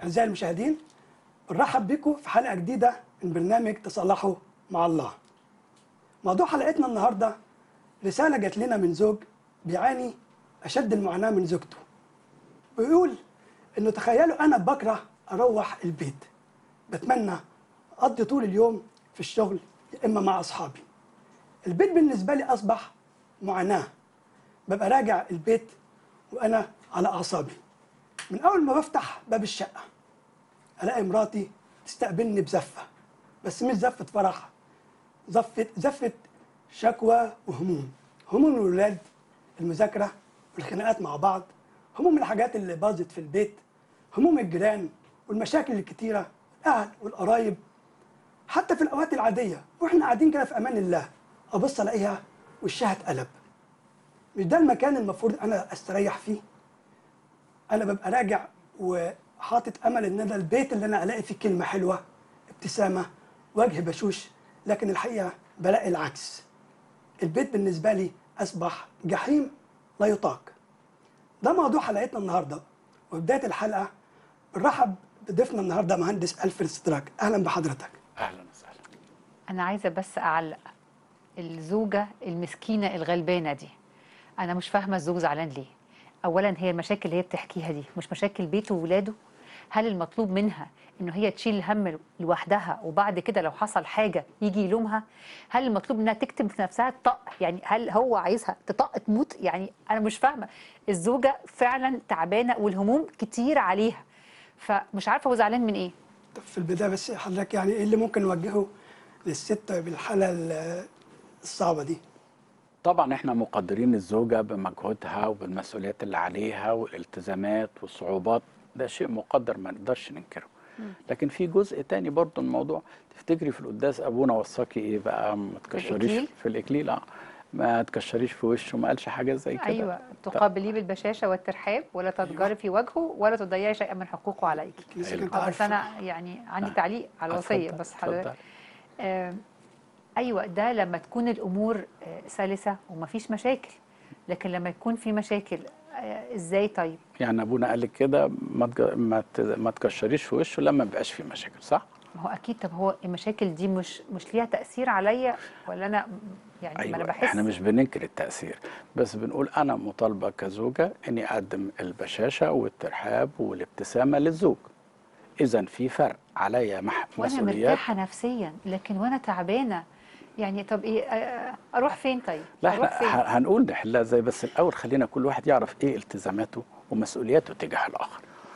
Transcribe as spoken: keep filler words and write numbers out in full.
أعزائي المشاهدين، بنرحب بكم في حلقة جديدة من برنامج تصالحوا مع الله. موضوع حلقتنا النهاردة رسالة جات لنا من زوج بيعاني أشد المعاناة من زوجته. بيقول إنه تخيلوا أنا بكره أروح البيت، بتمنى أقضي طول اليوم في الشغل يا إما مع أصحابي. البيت بالنسبة لي أصبح معاناة، ببقى راجع البيت وأنا على أعصابي. من أول ما بفتح باب الشقة ألاقي مراتي تستقبلني بزفة، بس مش زفة فرح، زفة زفة شكوى وهموم. هموم الولاد، المذاكرة والخناقات مع بعض، هموم الحاجات اللي باظت في البيت، هموم الجيران والمشاكل الكتيرة، الأهل والقرايب. حتى في الأوقات العادية وإحنا قاعدين كده في أمان الله أبص ألاقيها وشها اتقلب. مش ده المكان المفروض أنا أستريح فيه؟ أنا ببقى راجع وحاطط أمل إن أنا البيت اللي أنا ألاقي فيه كلمة حلوة، ابتسامة، وجه بشوش، لكن الحقيقة بلاقي العكس. البيت بالنسبة لي أصبح جحيم لا يطاق. ده موضوع حلقتنا النهاردة، وبداية الحلقة بنرحب بضيفنا النهاردة مهندس ألفريد ستراك. أهلا بحضرتك. أهلا وسهلا. أنا عايزة بس أعلق، الزوجة المسكينة الغلبانة دي أنا مش فاهمة الزوج زعلان ليه. أولا هي المشاكل اللي هي بتحكيها دي مش مشاكل بيته وولاده؟ هل المطلوب منها إنه هي تشيل الهم لوحدها وبعد كده لو حصل حاجة يجي يلومها؟ هل المطلوب منها تكتب في نفسها الطق؟ يعني هل هو عايزها تطق تموت؟ يعني أنا مش فاهمة. الزوجة فعلا تعبانة والهموم كتير عليها، فمش عارفة هو زعلان من إيه. طب في البداية بس حضرتك يعني إيه اللي ممكن نوجهه للست بالحالة الصعبة دي؟ طبعا احنا مقدرين الزوجة بمجهودها وبالمسؤوليات اللي عليها والالتزامات والصعوبات، ده شيء مقدر ما نقدرش ننكره. لكن في جزء تاني برضه الموضوع. تفتكري في القداس ابونا وصاكي ايه بقى؟ ما تكشريش الإكليل؟ في الاكليل. اه ما تكشريش في وشه، ما قالش حاجه زي كده. أيوة، تقابليه بالبشاشة والترحاب ولا تتجري في وجهه ولا تضيعي شيئا من حقوقه عليك. الكنيسة كانت اه بس عارفة. أنا يعني عندي آه. تعليق على الوصية اتفضل، بس حضرتك. اتفضل. آه أيوة، ده لما تكون الأمور آه سلسة ومفيش مشاكل، لكن لما يكون في مشاكل آه إزاي طيب؟ يعني ابونا قال لك كده ما تج- ما ت- ما تكشريش في وشه لما بيبقاش في مشاكل، صح؟ ما هو أكيد. طب هو المشاكل دي مش مش ليها تأثير عليا ولا أنا يعني ما أنا ايوه، بحس؟ احنا مش بننكر التاثير، بس بنقول انا مطالبه كزوجه اني اقدم البشاشه والترحاب والابتسامه للزوج. اذا في فرق عليا مح- وأنا مسؤوليات. مرتاحة نفسيا لكن وأنا تعبانة يعني طب إيه؟ آه أروح فين طيب؟ لا احنا أروح فين؟ ه- هنقول نحلها ازاي، بس الاول خلينا كل واحد يعرف ايه التزاماته ومسؤولياته تجاه الاخر.